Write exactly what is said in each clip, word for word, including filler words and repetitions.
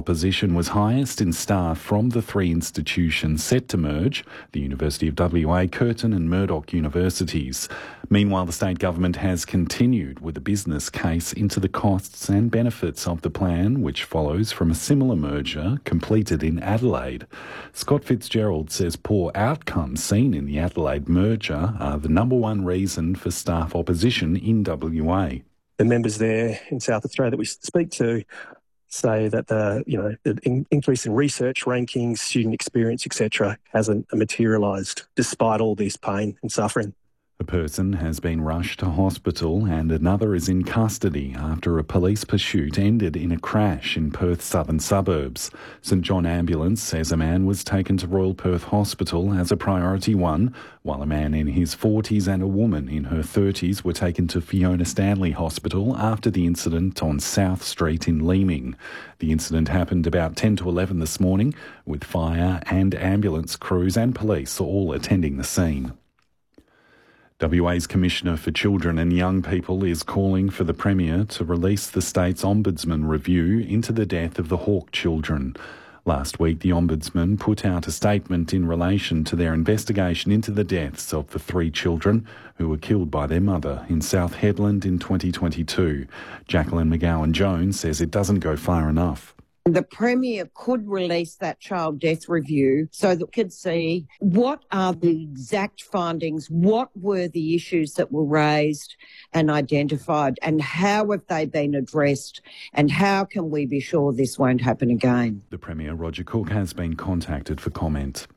Opposition was highest in staff from the three institutions set to merge, the University of W A, Curtin and Murdoch universities. Meanwhile, the state government has continued with a business case into the costs and benefits of the plan, which follows from a similar merger completed in Adelaide. Scott Fitzgerald says poor outcomes seen in the Adelaide merger are the number one reason for staff opposition in W A. The members there in South Australia that we speak to say that the you know the in, increase in research rankings, student experience, et cetera, hasn't materialised despite all this pain and suffering. A person has been rushed to hospital and another is in custody after a police pursuit ended in a crash in Perth's southern suburbs. St John Ambulance says a man was taken to Royal Perth Hospital as a priority one, while a man in his forties and a woman in her thirties were taken to Fiona Stanley Hospital after the incident on South Street in Leeming. The incident happened about ten to eleven this morning, with fire and ambulance crews and police all attending the scene. W A's Commissioner for Children and Young People is calling for the Premier to release the state's Ombudsman review into the death of the Hawke children. Last week, the Ombudsman put out a statement in relation to their investigation into the deaths of the three children who were killed by their mother in South Hedland in twenty twenty-two. Jacqueline McGowan-Jones says it doesn't go far enough. The Premier could release that child death review so that we could see what are the exact findings, what were the issues that were raised and identified, and how have they been addressed, and how can we be sure this won't happen again. The Premier, Roger Cook, has been contacted for comment.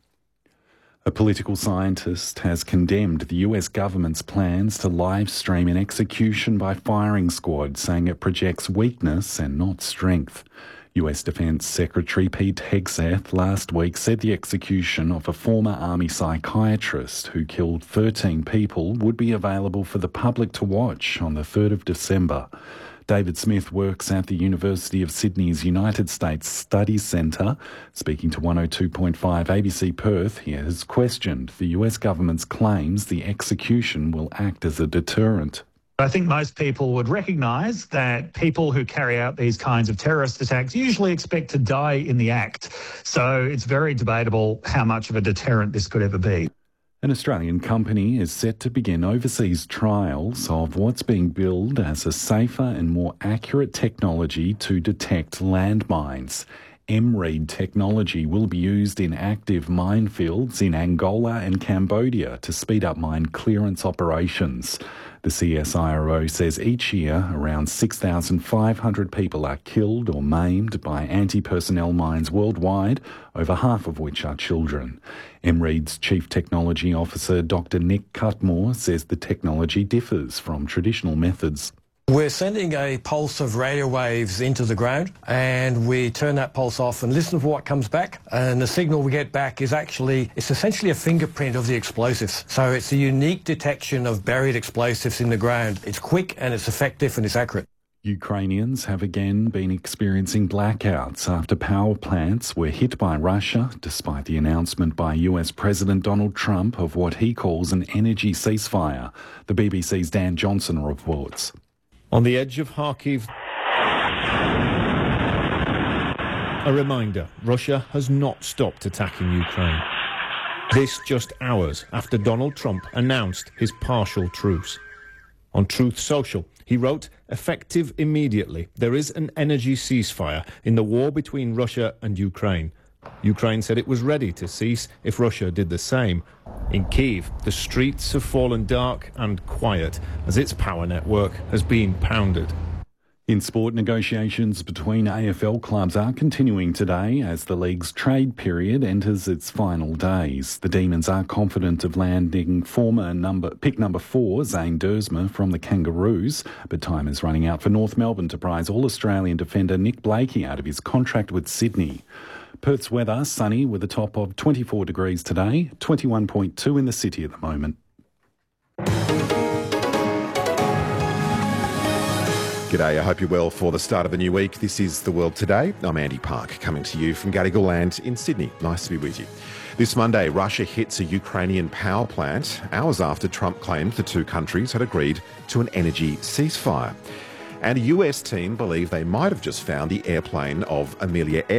A political scientist has condemned the U S government's plans to live stream an execution by firing squad, saying it projects weakness and not strength. U S Defence Secretary Pete Hegseth last week said the execution of a former Army psychiatrist who killed thirteen people would be available for the public to watch on the third of December. David Smith works at the University of Sydney's United States Studies Centre. Speaking to one oh two point five A B C Perth, he has questioned the U S government's claims the execution will act as a deterrent. I think most people would recognise that people who carry out these kinds of terrorist attacks usually expect to die in the act. So it's very debatable how much of a deterrent this could ever be. An Australian company is set to begin overseas trials of what's being billed as a safer and more accurate technology to detect landmines. M-READ technology will be used in active minefields in Angola and Cambodia to speed up mine clearance operations. The C S I R O says each year around six thousand five hundred people are killed or maimed by anti-personnel mines worldwide, over half of which are children. M-READ's Chief Technology Officer Doctor Nick Cutmore says the technology differs from traditional methods. We're sending a pulse of radio waves into the ground, and we turn that pulse off and listen for what comes back. And the signal we get back is actually, it's essentially a fingerprint of the explosives. So it's a unique detection of buried explosives in the ground. It's quick and it's effective and it's accurate. Ukrainians have again been experiencing blackouts after power plants were hit by Russia, despite the announcement by U S President Donald Trump of what he calls an energy ceasefire. The B B C's Dan Johnson reports. On the edge of Kharkiv, a reminder, Russia has not stopped attacking Ukraine. This just hours after Donald Trump announced his partial truce. On Truth Social, he wrote, "Effective immediately, there is an energy ceasefire in the war between Russia and Ukraine." Ukraine said it was ready to cease if Russia did the same. In Kyiv, the streets have fallen dark and quiet as its power network has been pounded. In sport, negotiations between A F L clubs are continuing today as the league's trade period enters its final days. The Demons are confident of landing former number pick number four, Zane Dersma, from the Kangaroos, but time is running out for North Melbourne to prize All-Australian defender Nick Blakey out of his contract with Sydney. Perth's weather, sunny with a top of twenty-four degrees today, twenty-one point two in the city at the moment. G'day, I hope you're well for the start of a new week. This is The World Today. I'm Andy Park, coming to you from Gadigal Land in Sydney. Nice to be with you. This Monday, Russia hits a Ukrainian power plant hours after Trump claimed the two countries had agreed to an energy ceasefire. And a U S team believe they might have just found the airplane of Amelia